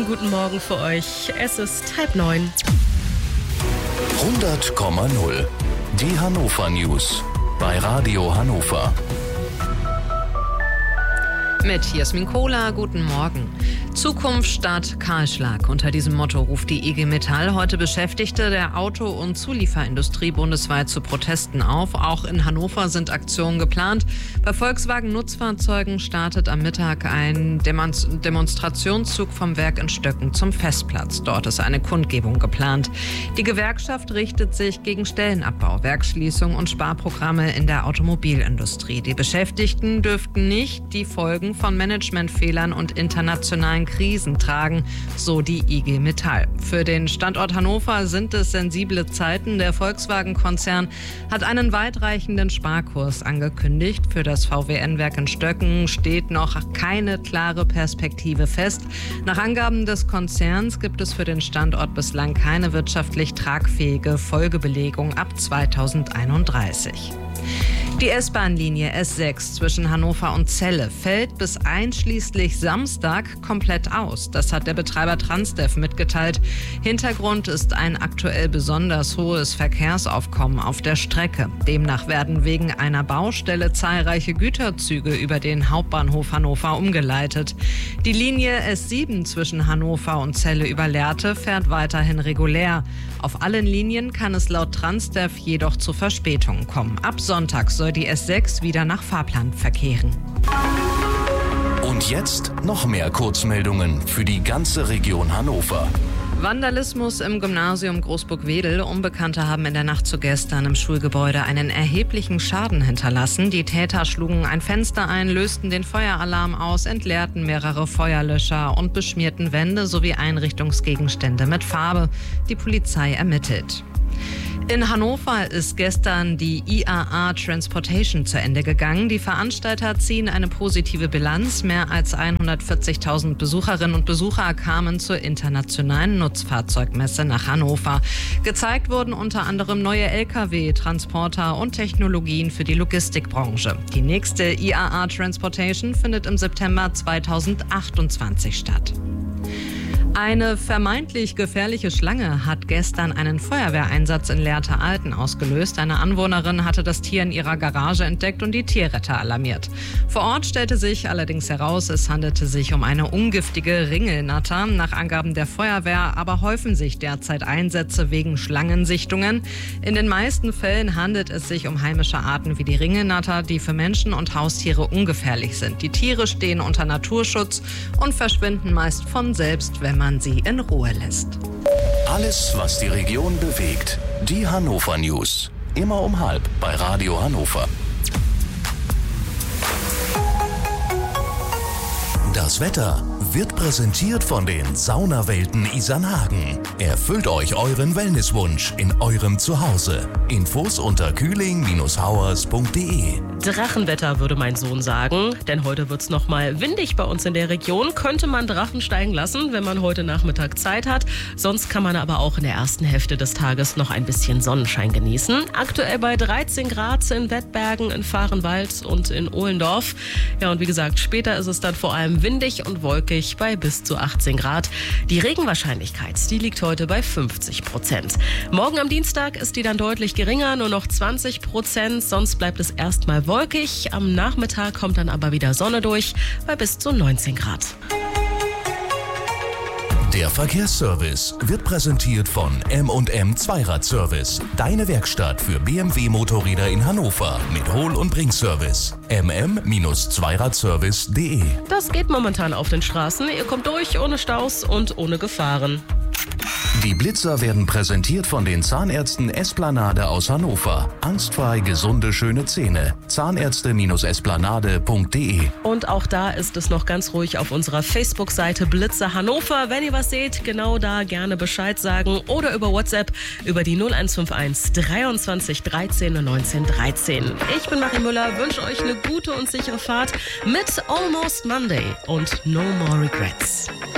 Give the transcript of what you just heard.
guten Morgen für euch. Es ist 8:30. 100,0. Die Hannover News bei Radio Hannover. Mit Jasmin Kohler, guten Morgen. Zukunft statt Kahlschlag. Unter diesem Motto ruft die IG Metall heute Beschäftigte der Auto- und Zulieferindustrie bundesweit zu Protesten auf. Auch in Hannover sind Aktionen geplant. Bei Volkswagen Nutzfahrzeugen startet am Mittag ein Demonstrationszug vom Werk in Stöcken zum Festplatz. Dort ist eine Kundgebung geplant. Die Gewerkschaft richtet sich gegen Stellenabbau, Werksschließung und Sparprogramme in der Automobilindustrie. Die Beschäftigten dürften nicht die Folgen von Managementfehlern und internationalen Krisen tragen, so die IG Metall. Für den Standort Hannover sind es sensible Zeiten. Der Volkswagen-Konzern hat einen weitreichenden Sparkurs angekündigt. Für das VWN-Werk in Stöcken steht noch keine klare Perspektive fest. Nach Angaben des Konzerns gibt es für den Standort bislang keine wirtschaftlich tragfähige Folgebelegung ab 2031. Die S-Bahn-Linie S6 zwischen Hannover und Celle fällt bis einschließlich Samstag komplett aus. Das hat der Betreiber Transdev mitgeteilt. Hintergrund ist ein aktuell besonders hohes Verkehrsaufkommen auf der Strecke. Demnach werden wegen einer Baustelle zahlreiche Güterzüge über den Hauptbahnhof Hannover umgeleitet. Die Linie S7 zwischen Hannover und Celle über Lehrte fährt weiterhin regulär. Auf allen Linien kann es laut Transdev jedoch zu Verspätungen kommen. Ab Sonntag soll die S6 wieder nach Fahrplan verkehren. Und jetzt noch mehr Kurzmeldungen für die ganze Region Hannover. Vandalismus im Gymnasium Großburg-Wedel. Unbekannte haben in der Nacht zu gestern im Schulgebäude einen erheblichen Schaden hinterlassen. Die Täter schlugen ein Fenster ein, lösten den Feueralarm aus, entleerten mehrere Feuerlöscher und beschmierten Wände sowie Einrichtungsgegenstände mit Farbe. Die Polizei ermittelt. In Hannover ist gestern die IAA Transportation zu Ende gegangen. Die Veranstalter ziehen eine positive Bilanz. Mehr als 140.000 Besucherinnen und Besucher kamen zur internationalen Nutzfahrzeugmesse nach Hannover. Gezeigt wurden unter anderem neue Lkw, Transporter und Technologien für die Logistikbranche. Die nächste IAA Transportation findet im September 2028 statt. Eine vermeintlich gefährliche Schlange hat gestern einen Feuerwehreinsatz in Lehrte-Alten ausgelöst. Eine Anwohnerin hatte das Tier in ihrer Garage entdeckt und die Tierretter alarmiert. Vor Ort stellte sich allerdings heraus, es handelte sich um eine ungiftige Ringelnatter. Nach Angaben der Feuerwehr aber häufen sich derzeit Einsätze wegen Schlangensichtungen. In den meisten Fällen handelt es sich um heimische Arten wie die Ringelnatter, die für Menschen und Haustiere ungefährlich sind. Die Tiere stehen unter Naturschutz und verschwinden meist von selbst, wenn man sie in Ruhe lässt. Alles, was die Region bewegt. Die Hannover News. Immer um 12:30 bei Radio Hannover. Das Wetter wird präsentiert von den Saunawelten Isernhagen. Erfüllt euch euren Wellnesswunsch in eurem Zuhause. Infos unter kühling-hauers.de. Drachenwetter, würde mein Sohn sagen, denn heute wird's noch mal windig bei uns in der Region. Könnte man Drachen steigen lassen, wenn man heute Nachmittag Zeit hat. Sonst kann man aber auch in der ersten Hälfte des Tages noch ein bisschen Sonnenschein genießen. Aktuell bei 13 Grad in Wettbergen, in Vahrenwald und in Ohlendorf. Ja, und wie gesagt, später ist es dann vor allem windig und wolkig bei bis zu 18 Grad. Die Regenwahrscheinlichkeit, die liegt heute bei 50%. Morgen am Dienstag ist die dann deutlich geringer, nur noch 20%. Sonst bleibt es erstmal wolkig. Am Nachmittag kommt dann aber wieder Sonne durch bei bis zu 19 Grad. Der Verkehrsservice wird präsentiert von M&M Zweiradservice. Deine Werkstatt für BMW-Motorräder in Hannover mit Hol- und Bringservice. mm-zweiradservice.de. Das geht momentan auf den Straßen. Ihr kommt durch ohne Staus und ohne Gefahren. Die Blitzer werden präsentiert von den Zahnärzten Esplanade aus Hannover. Angstfrei gesunde, schöne Zähne. Zahnärzte-esplanade.de. Und auch da ist es noch ganz ruhig auf unserer Facebook-Seite Blitzer Hannover. Wenn ihr was seht, genau da gerne Bescheid sagen oder über WhatsApp über die 0151 23 13 19 13. Ich bin Marie Müller, wünsche euch eine gute und sichere Fahrt mit Almost Monday und No More Regrets.